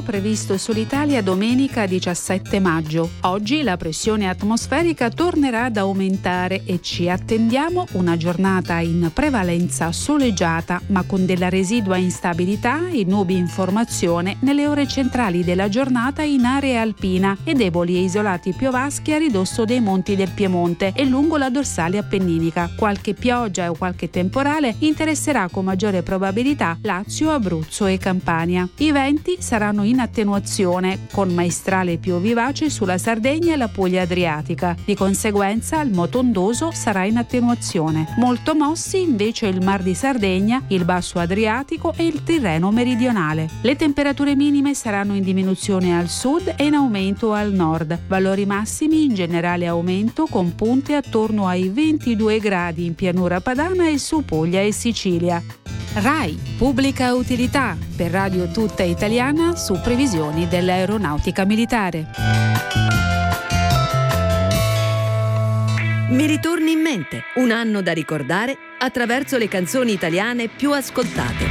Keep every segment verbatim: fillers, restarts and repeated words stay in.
previsto sull'Italia domenica diciassette maggio. Oggi la pressione atmosferica tornerà ad aumentare e ci attendiamo una giornata in prevalenza soleggiata, ma con della residua instabilità e nubi in formazione nelle ore centrali della giornata in area alpina e deboli e isolati piovaschi a ridosso dei monti del Piemonte e lungo la dorsale appenninica. Qualche pioggia o qualche temporale interesserà con maggiore probabilità Lazio, Abruzzo e Campania. I venti saranno in attenuazione, con maestrale più vivace sulla Sardegna e la Puglia adriatica. Di conseguenza il moto ondoso sarà in attenuazione. Molto mossi invece il Mar di Sardegna, il Basso Adriatico e il Tirreno meridionale. Le temperature minime saranno in diminuzione al sud e in aumento al nord. Valori massimi in generale aumento con punte attorno ai ventidue gradi in pianura padana e su Puglia e Sicilia. RAI, pubblica utilità, per Radio Tutta Italiana su previsioni dell'aeronautica militare. Mi ritorni in mente, un anno da ricordare attraverso le canzoni italiane più ascoltate.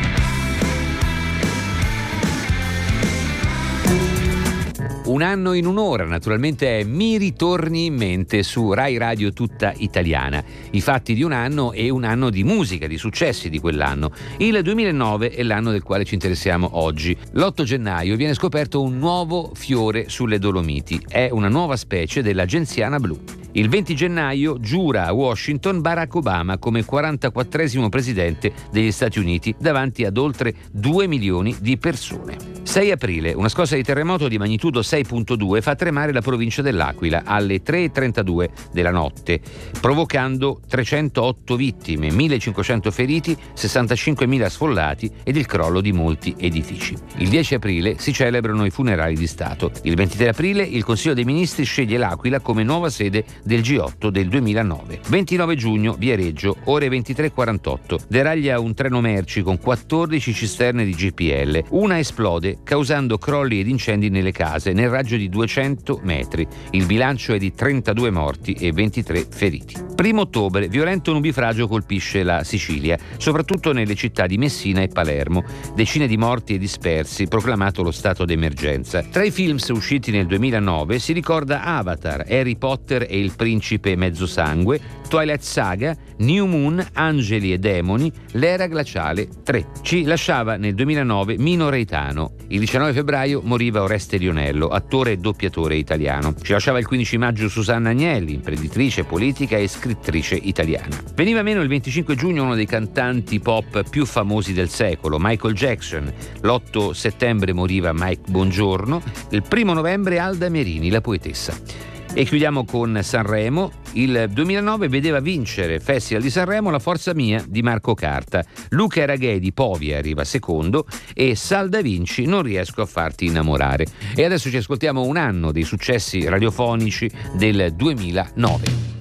Un anno in un'ora, naturalmente è Mi ritorni in mente su Rai Radio Tutta Italiana. I fatti di un anno e un anno di musica, di successi di quell'anno. Il duemilanove è l'anno del quale ci interessiamo oggi. L'otto gennaio viene scoperto un nuovo fiore sulle Dolomiti. È una nuova specie della genziana blu. Il venti gennaio giura a Washington Barack Obama come quarantaquattresimo presidente degli Stati Uniti davanti ad oltre due milioni di persone. sei aprile, una scossa di terremoto di magnitudo sei virgola due fa tremare la provincia dell'Aquila alle tre e trentadue della notte, provocando trecentootto vittime, millecinquecento feriti, sessantacinquemila sfollati ed il crollo di molti edifici. Il dieci aprile si celebrano i funerali di Stato. Il ventitré aprile il Consiglio dei Ministri sceglie l'Aquila come nuova sede del G otto del duemilanove. ventinove giugno, Viareggio, ore ventitré e quarantotto. Deraglia un treno merci con quattordici cisterne di G P L. Una esplode, causando crolli ed incendi nelle case nel raggio di duecento metri. Il bilancio è di trentadue morti e ventitré feriti. Primo ottobre, violento nubifragio colpisce la Sicilia, soprattutto nelle città di Messina e Palermo. Decine di morti e dispersi, proclamato lo stato d'emergenza. Tra i films usciti nel duemilanove si ricorda Avatar, Harry Potter e il principe mezzosangue, Twilight Saga, New Moon, Angeli e Demoni, L'era glaciale tre. Ci lasciava nel duemilanove Mino Reitano. Il diciannove febbraio moriva Oreste Lionello, attore e doppiatore italiano. Ci lasciava il quindici maggio Susanna Agnelli, imprenditrice, politica e scrittrice italiana. Veniva meno il venticinque giugno uno dei cantanti pop più famosi del secolo, Michael Jackson. L'otto settembre moriva Mike Bongiorno. Il primo novembre Alda Merini, la poetessa. E chiudiamo con Sanremo. Il duemilanove vedeva vincere Festival di Sanremo La Forza Mia di Marco Carta. Luca Eraghei di Povia arriva secondo e Sal Da Vinci Non riesco a farti innamorare. E adesso ci ascoltiamo un anno dei successi radiofonici del duemilanove.